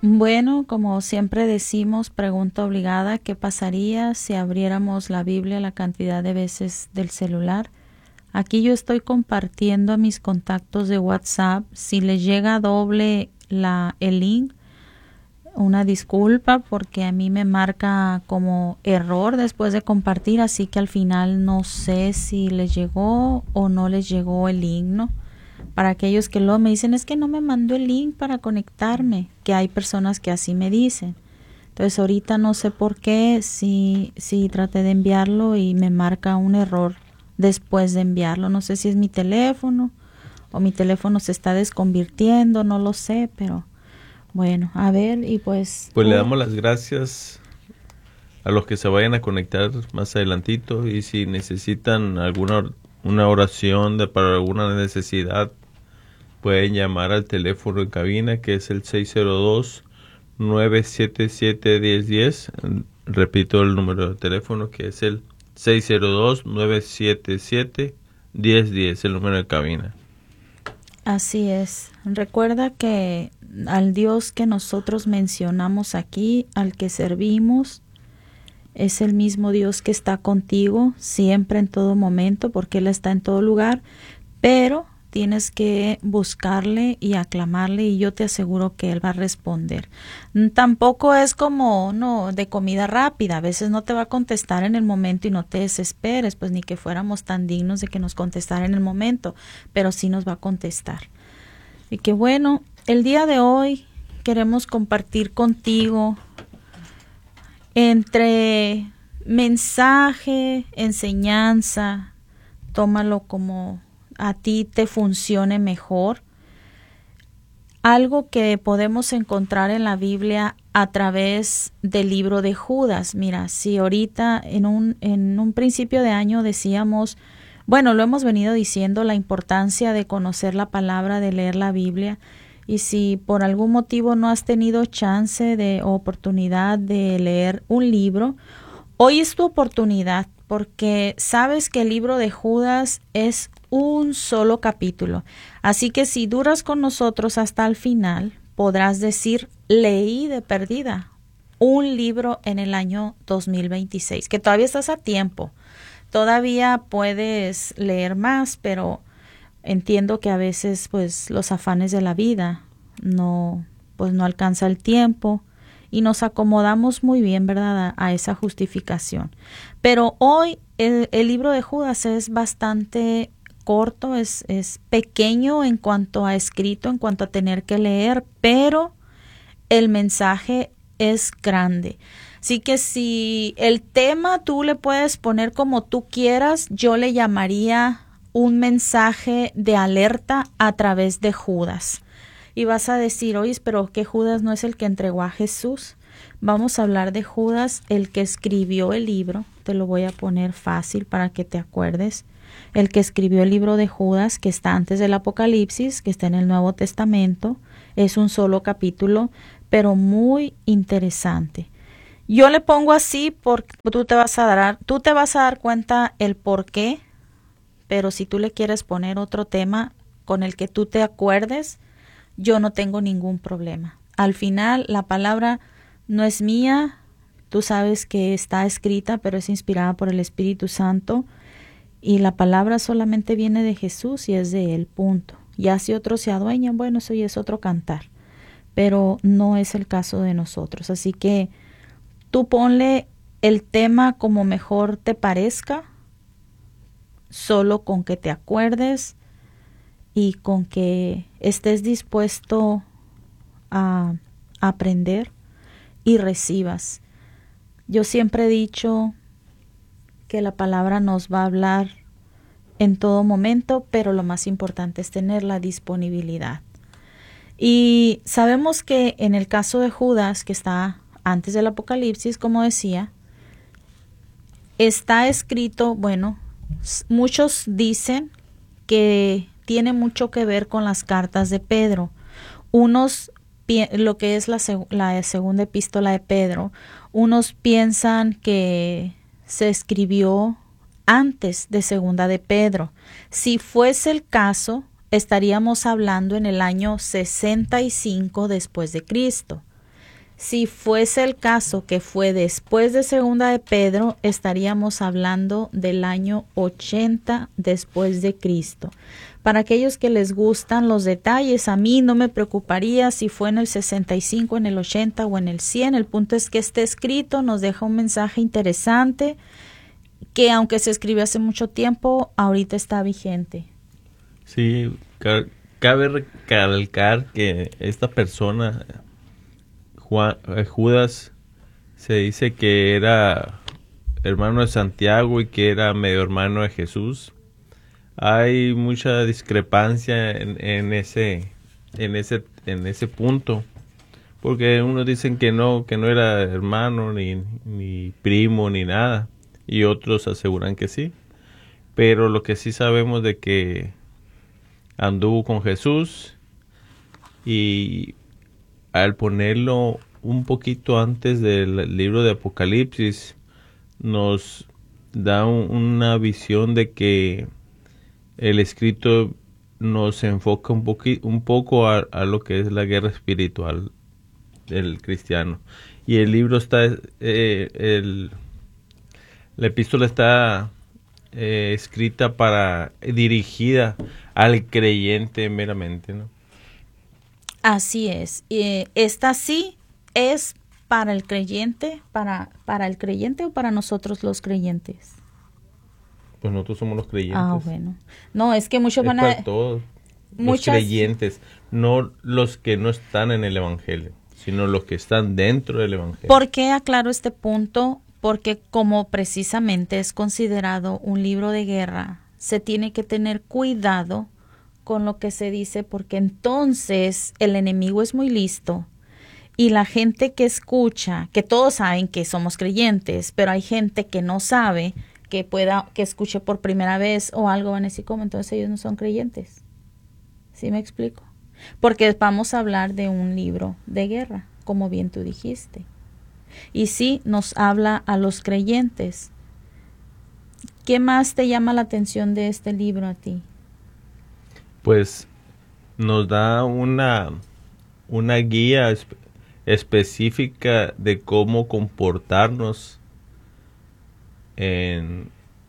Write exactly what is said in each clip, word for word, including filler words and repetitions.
Bueno, como siempre decimos, pregunta obligada, ¿qué pasaría si abriéramos la Biblia la cantidad de veces del celular? Aquí yo estoy compartiendo a mis contactos de WhatsApp. Si les llega doble la, el link, una disculpa porque a mí me marca como error después de compartir, así que al final no sé si les llegó o no les llegó el link, ¿no? Para aquellos que luego me dicen, es que no me mandó el link para conectarme, que hay personas que así me dicen. Entonces ahorita no sé por qué, si, si traté de enviarlo y me marca un error después de enviarlo. No sé si es mi teléfono o mi teléfono se está desconvirtiendo, no lo sé, pero bueno, a ver, y pues... Pues uh, le damos las gracias a los que se vayan a conectar más adelantito, y si necesitan alguna una oración de, para alguna necesidad, pueden llamar al teléfono en cabina, que es el seis cero dos, nueve siete siete, uno cero uno cero. Repito el número de teléfono, que es el seis cero dos, nueve siete siete, uno cero uno cero, el número de cabina. Así es. Recuerda que al Dios que nosotros mencionamos aquí, al que servimos, es el mismo Dios que está contigo siempre, en todo momento, porque Él está en todo lugar, pero tienes que buscarle y aclamarle, y yo te aseguro que Él va a responder. Tampoco es como no de comida rápida, a veces no te va a contestar en el momento y no te desesperes, pues ni que fuéramos tan dignos de que nos contestara en el momento, pero sí nos va a contestar. Y que bueno, el día de hoy queremos compartir contigo entre mensaje, enseñanza, tómalo como a ti te funcione mejor. Algo que podemos encontrar en la Biblia a través del libro de Judas. Mira, si ahorita en un, en un principio de año decíamos, bueno, lo hemos venido diciendo, la importancia de conocer la palabra, de leer la Biblia, y si por algún motivo no has tenido chance de o oportunidad de leer un libro, hoy es tu oportunidad, porque sabes que el libro de Judas es un solo capítulo. Así que si duras con nosotros hasta el final, podrás decir, leí de perdida un libro en el año dos mil veintiséis, que todavía estás a tiempo. Todavía puedes leer más, pero entiendo que a veces pues los afanes de la vida no pues no alcanza el tiempo y nos acomodamos muy bien, ¿verdad?, a, a esa justificación. Pero hoy el, el libro de Judas es bastante corto, es, es pequeño en cuanto a escrito, en cuanto a tener que leer, pero el mensaje es grande. Así que si el tema tú le puedes poner como tú quieras, yo le llamaría un mensaje de alerta a través de Judas. Y vas a decir, oye, pero ¿qué Judas no es el que entregó a Jesús? Vamos a hablar de Judas, el que escribió el libro. Te lo voy a poner fácil para que te acuerdes. El que escribió el libro de Judas, que está antes del Apocalipsis, que está en el Nuevo Testamento. Es un solo capítulo, pero muy interesante. Yo le pongo así porque tú te vas a dar, tú te vas a dar cuenta el por qué, pero si tú le quieres poner otro tema con el que tú te acuerdes, yo no tengo ningún problema. Al final, la palabra no es mía, tú sabes que está escrita, pero es inspirada por el Espíritu Santo, y la palabra solamente viene de Jesús y es de Él, punto. Ya si otros se adueñan, bueno, eso ya es otro cantar, pero no es el caso de nosotros. Así que tú ponle el tema como mejor te parezca, solo con que te acuerdes y con que estés dispuesto a aprender y recibas. Yo siempre he dicho que la palabra nos va a hablar en todo momento, pero lo más importante es tener la disponibilidad. Y sabemos que en el caso de Judas, que está antes del Apocalipsis, como decía, está escrito, bueno, muchos dicen que tiene mucho que ver con las cartas de Pedro. Unos, lo que es la, la segunda epístola de Pedro, unos piensan que se escribió antes de segunda de Pedro. Si fuese el caso, estaríamos hablando en el año sesenta y cinco después de Cristo. Si fuese el caso que fue después de Segunda de Pedro, estaríamos hablando del año ochenta después de Cristo. Para aquellos que les gustan los detalles, a mí no me preocuparía si fue en el sesenta y cinco, en el ochenta o en el cien. El punto es que esté escrito, nos deja un mensaje interesante que aunque se escribió hace mucho tiempo, ahorita está vigente. Sí, cabe recalcar que esta persona, Juan, Judas, se dice que era hermano de Santiago y que era medio hermano de Jesús. Hay mucha discrepancia en, en ese en ese en ese punto, porque unos dicen que no que no era hermano ni, ni primo ni nada, y otros aseguran que sí. Pero lo que sí sabemos de que anduvo con Jesús, y al ponerlo un poquito antes del libro de Apocalipsis nos da un, una visión de que el escrito nos enfoca un, poqui, un poco a, a lo que es la guerra espiritual del cristiano. Y el libro está, eh, el, la epístola está eh, escrita para, dirigida al creyente meramente, ¿no? Así es. Eh, esta sí es para el creyente, para, para el creyente o para nosotros los creyentes. Pues nosotros somos los creyentes. Ah, bueno. No, es que muchos es van a... para todos. Muchas... Los creyentes, no los que no están en el evangelio, sino los que están dentro del evangelio. ¿Por qué aclaro este punto? Porque como precisamente es considerado un libro de guerra, se tiene que tener cuidado con lo que se dice, porque entonces el enemigo es muy listo y la gente que escucha, que todos saben que somos creyentes, pero hay gente que no sabe, que pueda, que escuche por primera vez o algo, van a decir, ¿cómo? Entonces ellos no son creyentes. ¿Sí me explico? Porque vamos a hablar de un libro de guerra, como bien tú dijiste. Y sí, nos habla a los creyentes. ¿Qué más te llama la atención de este libro a ti? Pues nos da una, una guía espe- específica de cómo comportarnos en,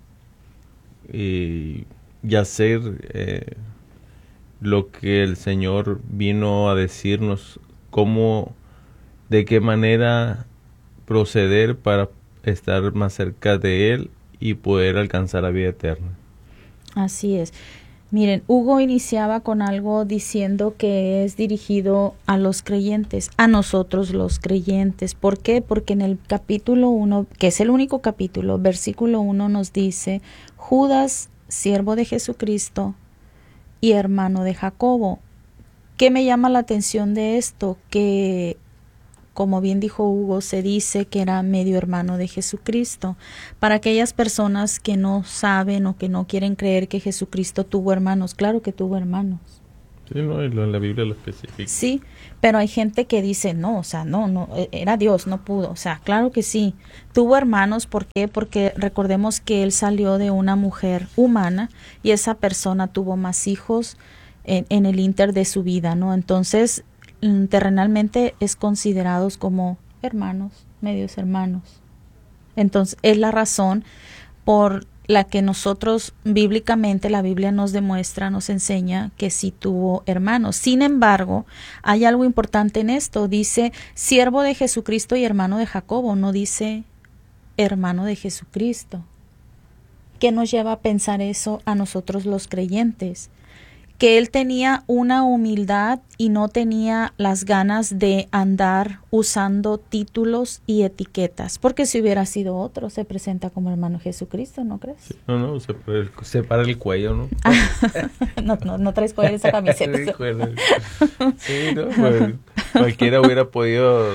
y, y hacer eh, lo que el Señor vino a decirnos, cómo, de qué manera proceder para estar más cerca de Él y poder alcanzar la vida eterna. Así es. Miren, Hugo iniciaba con algo diciendo que es dirigido a los creyentes, a nosotros los creyentes. ¿Por qué? Porque en el capítulo uno, que es el único capítulo, versículo uno nos dice, Judas, siervo de Jesucristo y hermano de Jacobo. ¿Qué me llama la atención de esto? Que, como bien dijo Hugo, se dice que era medio hermano de Jesucristo. Para aquellas personas que no saben o que no quieren creer que Jesucristo tuvo hermanos, claro que tuvo hermanos. Sí, no, y lo, en la Biblia lo especifica. Sí, pero hay gente que dice, no, o sea, no, no, era Dios, no pudo. O sea, claro que sí, tuvo hermanos. ¿Por qué? Porque recordemos que él salió de una mujer humana y esa persona tuvo más hijos en, en el inter de su vida, ¿no? Entonces, terrenalmente es considerados como hermanos, medios hermanos. Entonces, es la razón por la que nosotros bíblicamente, la Biblia nos demuestra, nos enseña que sí tuvo hermanos. Sin embargo, hay algo importante en esto. Dice siervo de Jesucristo y hermano de Jacobo, no dice hermano de Jesucristo. ¿Qué nos lleva a pensar eso a nosotros los creyentes? Que él tenía una humildad y no tenía las ganas de andar usando títulos y etiquetas, porque si hubiera sido otro, se presenta como hermano Jesucristo, ¿no crees? Sí, no, no, se, se para el cuello, ¿no? no, no, no traes cuello esa camiseta. Sí, no, pues, cualquiera hubiera podido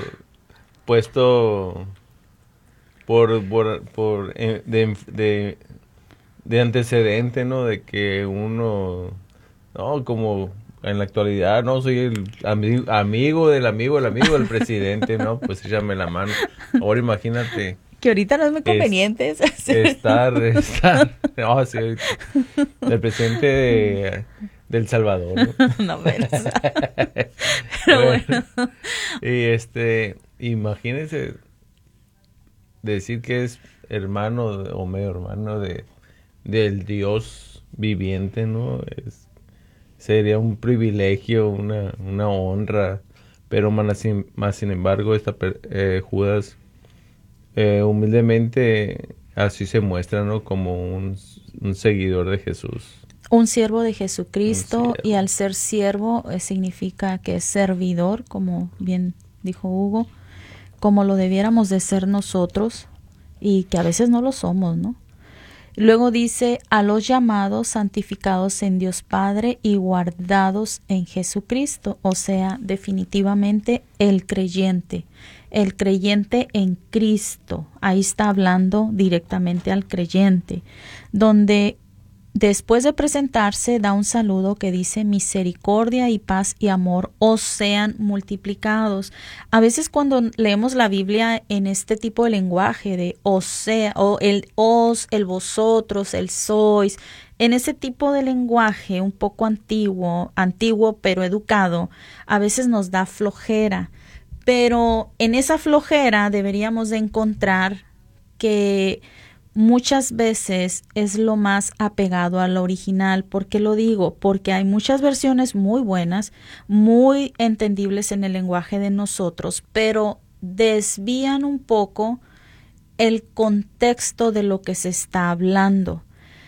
puesto por, por, por eh, de, de, de antecedente, ¿no? De que uno... No, como en la actualidad, no, soy el ami- amigo del amigo del amigo del presidente, ¿no? Pues échame la mano. Ahora imagínate. Que ahorita no es muy conveniente. Es, estar, estar, no, sí, el presidente de, de El Salvador, ¿no? No, pero, pero bueno. Y este, imagínense decir que es hermano o medio hermano de del Dios viviente, ¿no? Es, sería un privilegio, una, una honra, pero más sin, más sin embargo, esta, eh, Judas eh, humildemente así se muestra, ¿no? Como un, un seguidor de Jesús. Un siervo de Jesucristo, y al ser siervo eh, significa que es servidor, como bien dijo Hugo, como lo debiéramos de ser nosotros, y que a veces no lo somos, ¿no? Luego dice, a los llamados, santificados en Dios Padre y guardados en Jesucristo, o sea, definitivamente el creyente, el creyente en Cristo. Ahí está hablando directamente al creyente, donde después de presentarse da un saludo que dice misericordia y paz y amor os sean multiplicados. A veces cuando leemos la Biblia en este tipo de lenguaje de os sea, o el os, el vosotros, el sois, en ese tipo de lenguaje un poco antiguo, antiguo pero educado, a veces nos da flojera. Pero en esa flojera deberíamos de encontrar que muchas veces es lo más apegado al original. ¿Por qué lo digo? Porque hay muchas versiones muy buenas, muy entendibles en el lenguaje de nosotros, pero desvían un poco el contexto de lo que se está hablando.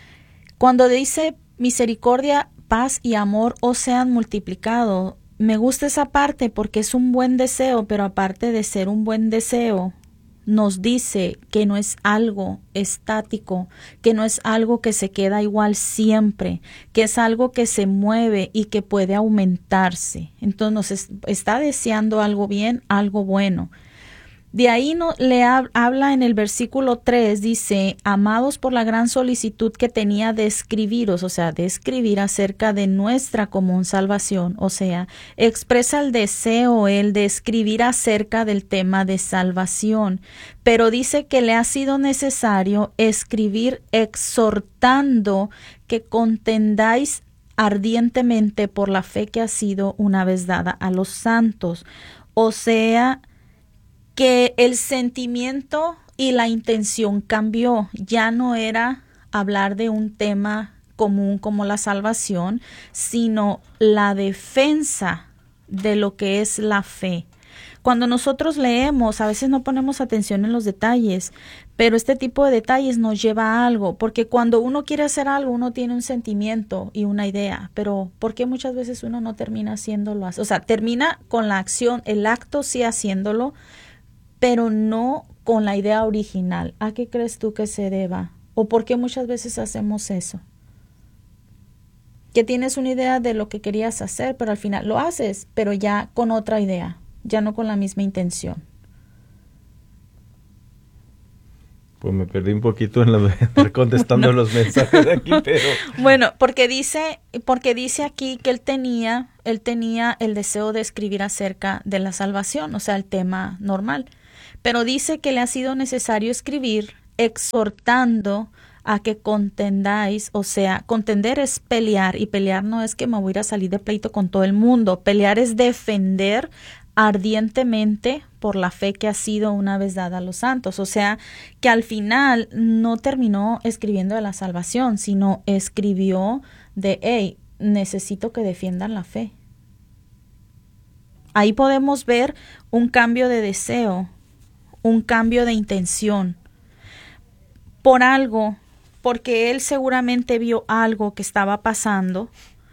Cuando dice misericordia, paz y amor os sean multiplicados, me gusta esa parte porque es un buen deseo, pero aparte de ser un buen deseo, nos dice que no es algo estático, que no es algo que se queda igual siempre, que es algo que se mueve y que puede aumentarse. Entonces nos está deseando algo bien, algo bueno. De ahí no, le ha, habla en el versículo tres, dice, amados por la gran solicitud que tenía de escribiros, o sea, de escribir acerca de nuestra común salvación, o sea, expresa el deseo él de escribir acerca del tema de salvación, pero dice que le ha sido necesario escribir exhortando que contendáis ardientemente por la fe que ha sido una vez dada a los santos, o sea, que el sentimiento y la intención cambió. Ya no era hablar de un tema común como la salvación, sino la defensa de lo que es la fe. Cuando nosotros leemos, a veces no ponemos atención en los detalles, pero este tipo de detalles nos lleva a algo, porque cuando uno quiere hacer algo, uno tiene un sentimiento y una idea, pero ¿por qué muchas veces uno no termina haciéndolo? O sea, termina con la acción, el acto sí haciéndolo, pero no con la idea original. ¿A qué crees tú que se deba? ¿O por qué muchas veces hacemos eso? Que tienes una idea de lo que querías hacer, pero al final lo haces, pero ya con otra idea, ya no con la misma intención. Pues me perdí un poquito en la, contestando no. los mensajes de aquí, pero... Bueno, porque dice, porque dice aquí que él tenía, él tenía el deseo de escribir acerca de la salvación, o sea, el tema normal. Pero dice que le ha sido necesario escribir exhortando a que contendáis, o sea, contender es pelear, y pelear no es que me voy a ir a salir de pleito con todo el mundo, pelear es defender ardientemente por la fe que ha sido una vez dada a los santos, o sea, que al final no terminó escribiendo de la salvación, sino escribió de, hey, necesito que defiendan la fe. Ahí podemos ver un cambio de deseo, un cambio de intención, por algo, porque él seguramente vio algo que estaba pasando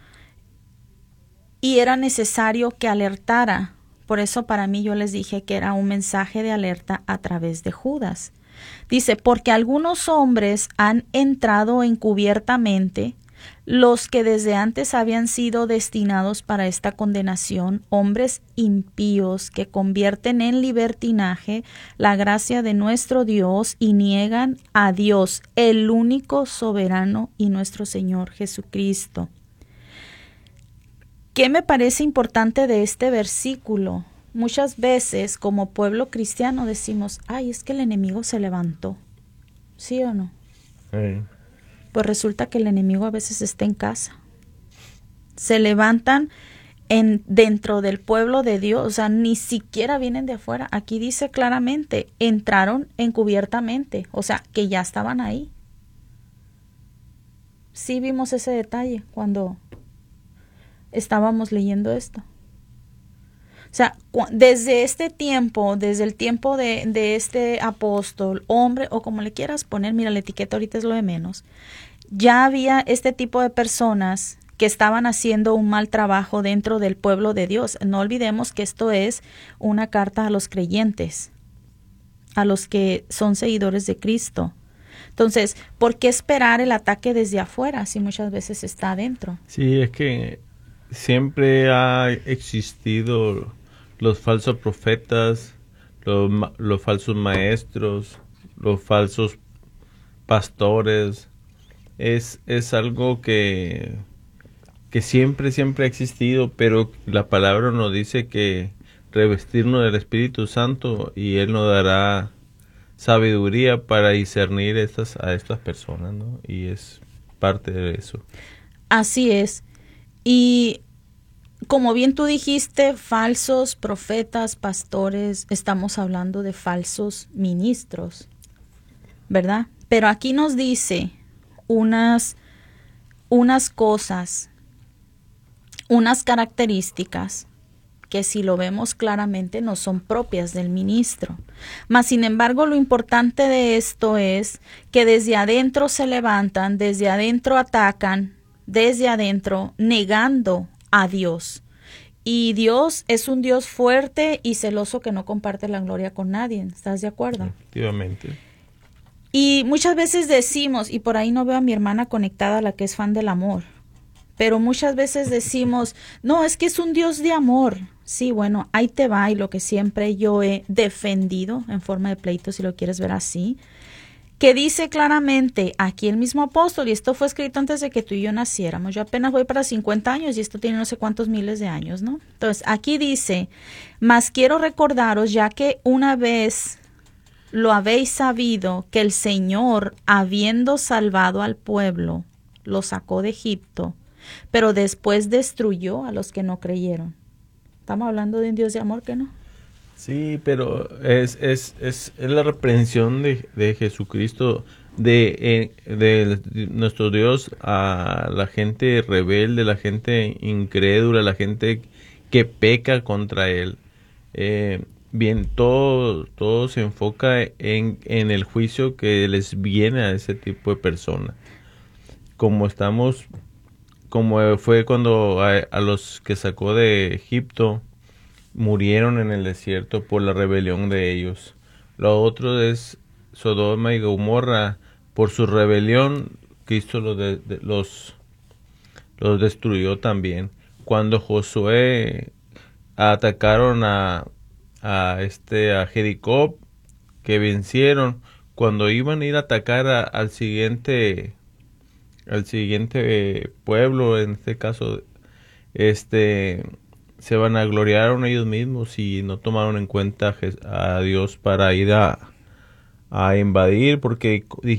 y era necesario que alertara. Por eso para mí yo les dije que era un mensaje de alerta a través de Judas. Dice, porque algunos hombres han entrado encubiertamente, los que desde antes habían sido destinados para esta condenación, hombres impíos que convierten en libertinaje la gracia de nuestro Dios y niegan a Dios, el único soberano y nuestro Señor Jesucristo. ¿Qué me parece importante de este versículo? Muchas veces como pueblo cristiano decimos, ay, es que el enemigo se levantó. ¿Sí o no? Sí. Pues resulta que el enemigo a veces está en casa. Se levantan en dentro del pueblo de Dios, o sea, ni siquiera vienen de afuera. Aquí dice claramente, entraron encubiertamente, o sea, que ya estaban ahí. Sí vimos ese detalle cuando estábamos leyendo esto. O sea, desde este tiempo, desde el tiempo de, de este apóstol, hombre, o como le quieras poner, mira, la etiqueta ahorita es lo de menos, ya había este tipo de personas que estaban haciendo un mal trabajo dentro del pueblo de Dios. No olvidemos que esto es una carta a los creyentes, a los que son seguidores de Cristo. Entonces, ¿por qué esperar el ataque desde afuera si muchas veces está adentro? Sí, es que siempre ha existido los falsos profetas, los, los falsos maestros, los falsos pastores. Es, es algo que, que siempre, siempre ha existido, pero la palabra nos dice que revestirnos del Espíritu Santo y Él nos dará sabiduría para discernir estas, a estas personas, ¿no? Y es parte de eso. Así es. Y como bien tú dijiste, falsos profetas, pastores, estamos hablando de falsos ministros, ¿verdad? Pero aquí nos dice unas, unas cosas, unas características que si lo vemos claramente no son propias del ministro. Mas, sin embargo, lo importante de esto es que desde adentro se levantan, desde adentro atacan, desde adentro negando a Dios. Y Dios es un Dios fuerte y celoso que no comparte la gloria con nadie. ¿Estás de acuerdo? Efectivamente. Y muchas veces decimos, y por ahí no veo a mi hermana conectada, la que es fan del amor, pero muchas veces decimos, no, es que es un Dios de amor. Sí, bueno, ahí te va, y lo que siempre yo he defendido en forma de pleito, si lo quieres ver así, que dice claramente aquí el mismo apóstol, y esto fue escrito antes de que tú y yo naciéramos. Yo apenas voy para cincuenta años y esto tiene no sé cuántos miles de años, ¿no? Entonces, aquí dice, mas quiero recordaros, ya que una vez lo habéis sabido, que el Señor, habiendo salvado al pueblo, lo sacó de Egipto, pero después destruyó a los que no creyeron. Estamos hablando de un Dios de amor, ¿que no? Sí, pero es, es, es, es la reprensión de, de Jesucristo, de, eh, de nuestro Dios a la gente rebelde, la gente incrédula, la gente que peca contra Él. Eh, bien, todo, todo se enfoca en, en el juicio que les viene a ese tipo de personas. Como estamos, como fue cuando a, a los que sacó de Egipto, murieron en el desierto por la rebelión de ellos. Lo otro es Sodoma y Gomorra. Por su rebelión, Cristo los, de, de, los, los destruyó también. Cuando Josué atacaron a, a, este, a Jericó, que vencieron, cuando iban a ir a atacar a, al siguiente, al siguiente pueblo, en este caso, este... se van a gloriar ellos mismos y no tomaron en cuenta a Dios para ir a, a invadir, porque